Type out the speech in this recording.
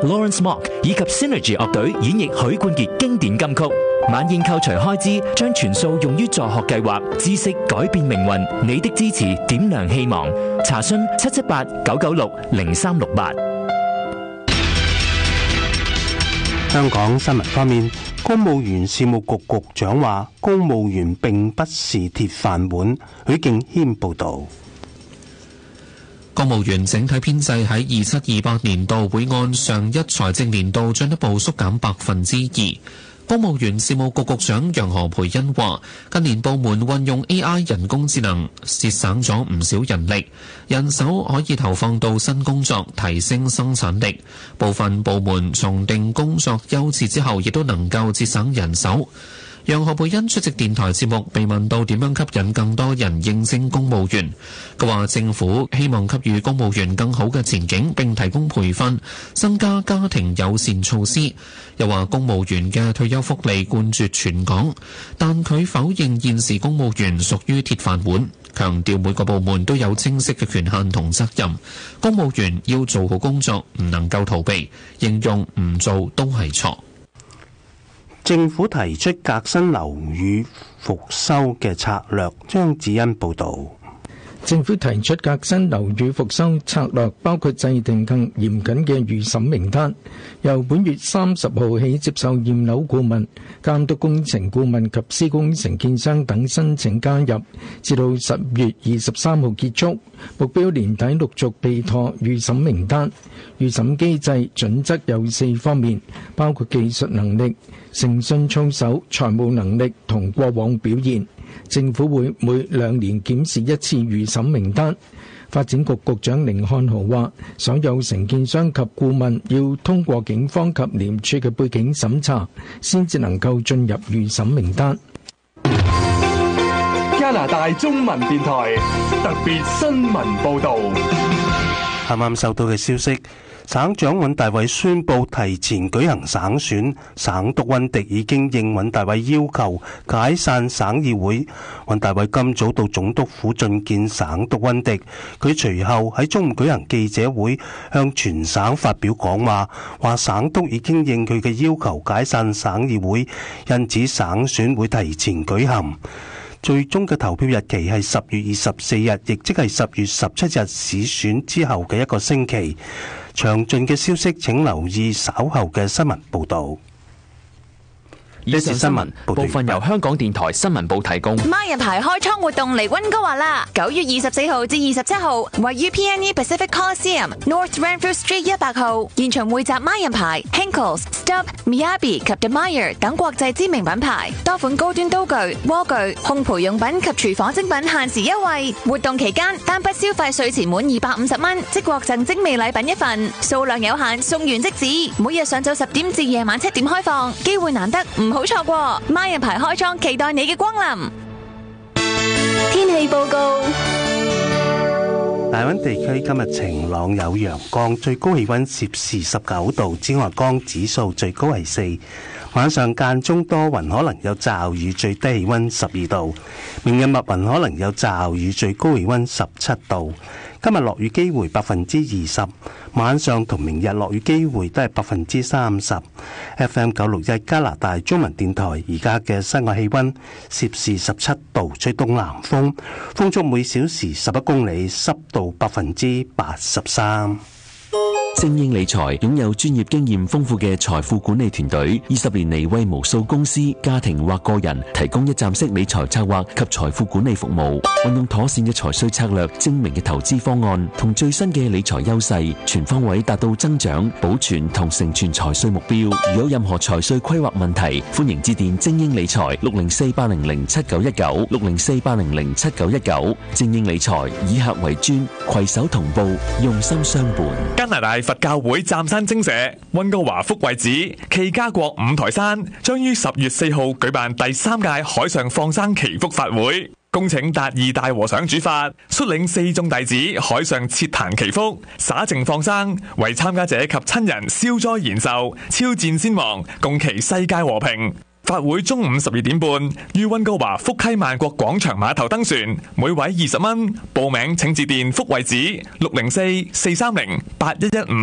Lawrence Mock 以及 Synergy 樂隊演繹許冠傑經典金曲。晚宴扣除開支，將全數用於助學計劃，知識改變命運。你的支持點亮希望。查詢778-996-0368。 香港新聞方面，公務員事務局局長話：公務員並不是鐵飯碗。許敬軒報導。 公務員整體編制喺27-28年度會按上一財政年度進一步縮減2%。公務員事務局局長楊何蓓茵話：近年部門運用 AI 人工智能，節省咗唔少人力，人手可以投放到新工作，提升生產力。部分部門重定工作優次之後，亦都能夠節省人手。楊何蓓茵出席電台節目，被問到點樣吸引更多人應徵公務員，佢話政府希望給予公務員更好嘅前景，並提供培訓，增加家庭友善措施。又話公務員嘅退休福利冠絕全港，但佢否認現時公務員屬於鐵飯碗，強調每個部門都有清晰嘅權限同責任，公務員要做好工作，唔能夠逃避，形容唔做都係錯。 政府提出革新樓宇復修嘅策略，張子欣報導。 政府提出革新樓宇復修策略，包括制定更嚴謹嘅預審名單，由本月30號起接受驗樓顧問、監督工程顧問及施工承建商等申請加入，至到10月23號結束。目標年底陸續備妥預審名單。預審機制準則有4方面，包括技術能力、誠信操守、財務能力同過往表現。政府會每2年檢視一次預審名單。發展局局長甯漢豪話：所有承建商及顧問要通過警方及廉署嘅背景審查，先至能夠進入預審名單。 加拿大中文電台特別新聞報導。 啱啱收到嘅消息，省長尹大偉宣布提前舉行省選，省督溫迪已經應尹大偉要求解散省議會。尹大偉今早到總督府覲見省督溫迪，佢隨後喺中午舉行記者會，向全省發表講話，話省督已經應佢嘅要求解散省議會，因此省選會提前舉行。最終嘅投票日期係10月24日，亦即係10月17日市選之後嘅1個星期。詳盡嘅消息請留意稍後嘅新聞報導。 以上新聞部分由香港電台新聞部提供。 孖人牌開倉活動嚟溫哥華啦！9月24號至27號，位於 PNE Pacific Coliseum North Renfrew Street 100號，現場匯集孖人牌、Henckels、Stubb、Miyabi 及 De Meyer 等國際知名品牌，多款高端刀具、鍋具、烘焙用品及廚房精品限時優惠。活動期間，單筆消費稅前滿250蚊，即獲贈精美禮品一份，數量有限，送完即止。每日上晝10點至夜晚7點開放，機會難得，唔好錯過。孖人牌開倉，期待你嘅光臨。天氣報告： 大灣地區今日晴朗有陽光，最高氣溫攝氏19度，紫外光指數最高係4。晚上間中多雲，可能有驟雨，最低氣溫12度。明日密雲，可能有驟雨，最高氣溫17度。今日落雨機會20%，晚上同明日落雨機會都係30%。FM 961加拿大中文電台而家嘅室外氣溫攝氏17度，吹東南風，風速每小時11公里，濕度83%。 精英理財擁有專業經驗豐富嘅財富管理團隊，20年嚟為無數公司、家庭或個人提供一站式理財策劃及財富管理服務。運用妥善嘅財稅策略、精明嘅投資方案同最新嘅理財優勢，全方位達到增長、保存同成全財稅目標。如有任何財稅規劃問題，歡迎致電精英理財604-800-7919 604-800-7919。精英理財以客為尊，攜手同步，用心相伴。 加拿大佛教會湛山精舍溫哥華福慧寺暨加國五台山將於10月4號舉辦第3屆海上放生祈福法會，恭請達義大和尚主法，率領4眾弟子海上設壇祈福，灑淨放生，為參加者及親人消災延壽、超戰先亡，共祈世界和平。法會中午12點半於溫哥華福溪萬國廣場碼頭登船，每位20蚊。報名請致電福慧寺604-430-8115。